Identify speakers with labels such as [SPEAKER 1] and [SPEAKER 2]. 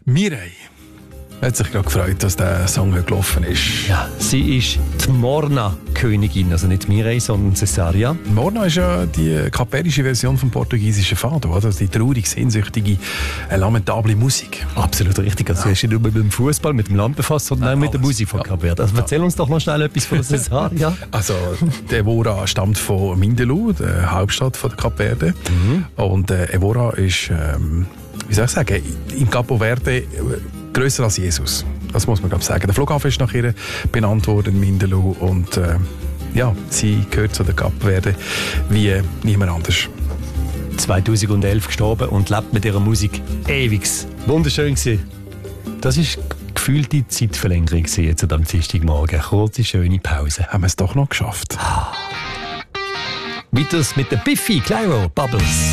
[SPEAKER 1] Mireille hat sich gerade gefreut, dass der Song gelaufen ist.
[SPEAKER 2] Ja, sie ist die Morna-Königin, also nicht Mireille, sondern Cesaria.
[SPEAKER 1] Morna ist ja die kapellische Version vom portugiesischen Fado, oder? Also die traurig, sehnsüchtige, lamentable Musik.
[SPEAKER 2] Absolut richtig. Also, du hast dich nicht nur mit dem Fußball, mit dem Land befasst, sondern auch mit der Musik von Kap Verde. Also, erzähl uns doch noch schnell etwas von der Cesaria.
[SPEAKER 1] Also, der Evora stammt von Mindelo, der Hauptstadt von Kap Verde. Und Evora ist, wie soll ich sagen, in Capo Verde grösser als Jesus. Das muss man glaube ich sagen. Der Flughafen ist nach ihr benannt worden in Mindelo und ja, sie gehört zu der Kap Verde wie niemand anders.
[SPEAKER 2] 2011 gestorben und lebt mit ihrer Musik ewig. Wunderschön gewesen. Das ist gefühlt die Zeitverlängerung jetzt am Dienstagmorgen. Kurze, schöne Pause.
[SPEAKER 1] Haben wir es doch noch geschafft.
[SPEAKER 2] Weiter mit der Biffy Clyro Bubbles.